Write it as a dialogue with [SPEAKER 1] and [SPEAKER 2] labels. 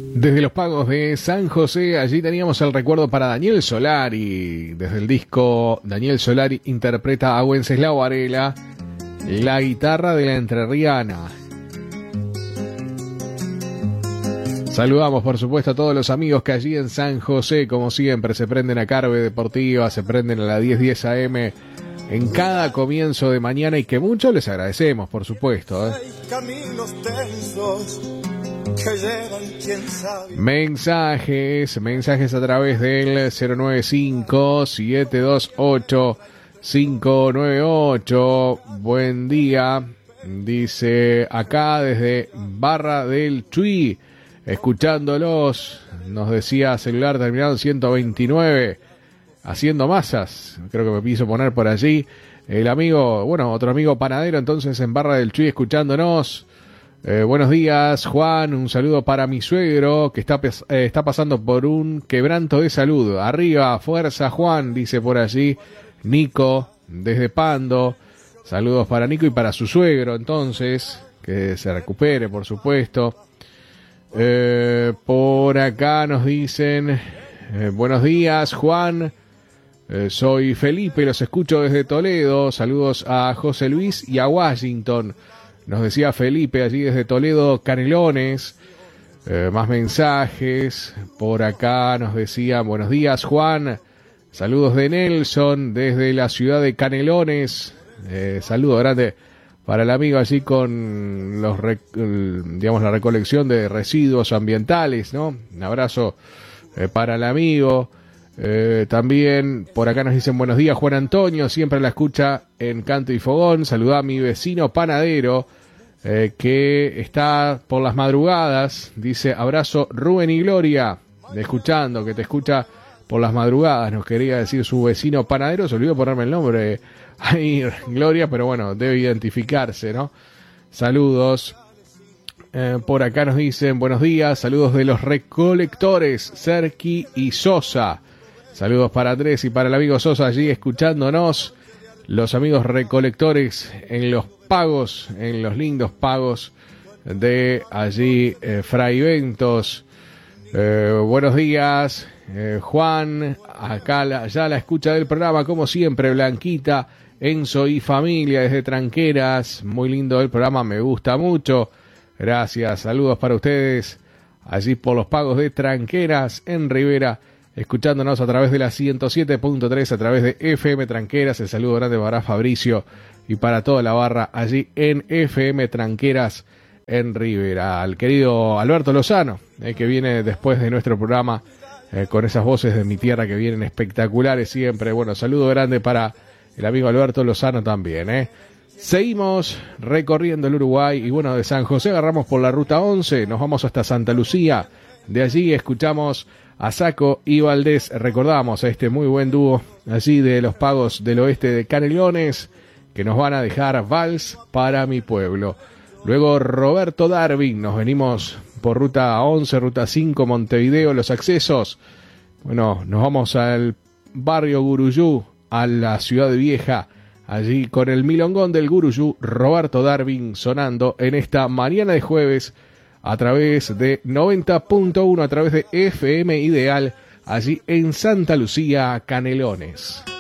[SPEAKER 1] Desde los pagos de San José, allí teníamos el recuerdo para Daniel Solari. Desde el disco, Daniel Solari interpreta a Wenceslao Varela, la guitarra de la entrerriana. Saludamos, por supuesto, a todos los amigos que allí en San José, como siempre, se prenden a Carve Deportiva, se prenden a la 10:10 AM en cada comienzo de mañana y que mucho les agradecemos, por supuesto.
[SPEAKER 2] Hay caminos tensos que llevan, quién sabe.
[SPEAKER 1] Mensajes a través del 095-728-598. Buen día, dice acá desde Barra del Chuy, escuchándolos, nos decía celular terminado en 129, haciendo masas, creo que me quiso poner por allí el amigo, bueno, otro amigo panadero entonces en Barra del Chuy escuchándonos. Buenos días, Juan, un saludo para mi suegro que está pasando por un quebranto de salud. Arriba, fuerza, Juan, dice por allí Nico desde Pando. Saludos para Nico y para su suegro entonces, que se recupere, por supuesto. Por acá nos dicen buenos días, Juan, soy Felipe, los escucho desde Toledo. Saludos a José Luis y a Washington, nos decía Felipe allí desde Toledo, Canelones. Más mensajes por acá nos decían buenos días, Juan, saludos de Nelson desde la ciudad de Canelones. Saludo grande para el amigo allí con los digamos la recolección de residuos ambientales, ¿no? Un abrazo para el amigo. También por acá nos dicen buenos días, Juan Antonio, siempre la escucha en Canto y Fogón. Saluda a mi vecino panadero que está por las madrugadas. Dice abrazo Rubén y Gloria, escuchando, que te escucha por las madrugadas, nos quería decir su vecino panadero. Se olvidó ponerme el nombre ahí, Gloria, pero bueno, debe identificarse, ¿no? Saludos. Por acá nos dicen buenos días, saludos de los recolectores, Serki y Sosa. Saludos para Andrés y para el amigo Sosa allí escuchándonos. Los amigos recolectores en los pagos, en los lindos pagos de allí, Fray Ventos. Buenos días, Juan, acá ya la escucha del programa, como siempre, Blanquita, Enzo y familia desde Tranqueras. Muy lindo el programa, me gusta mucho. Gracias, saludos para ustedes allí por los pagos de Tranqueras en Rivera, escuchándonos a través de la 107.3, a través de FM Tranqueras. El saludo grande para Fabricio y para toda la barra allí en FM Tranqueras en Rivera. Al querido Alberto Lozano, que viene después de nuestro programa con esas voces de mi tierra que vienen espectaculares siempre. Bueno, saludo grande para el amigo Alberto Lozano también, Seguimos recorriendo el Uruguay y bueno, de San José agarramos por la ruta 11, nos vamos hasta Santa Lucía. De allí escuchamos a Saco y Valdés, recordamos a este muy buen dúo allí de los pagos del oeste de Canelones, que nos van a dejar Vals para mi pueblo. Luego Roberto Darwin, nos venimos por ruta 11, ruta 5, Montevideo, los accesos. Bueno, nos vamos al barrio Guruyú, a la ciudad vieja, allí con el milongón del Guruyú, Roberto Darwin sonando en esta mañana de jueves a través de 90.1, a través de FM Ideal, allí en Santa Lucía, Canelones.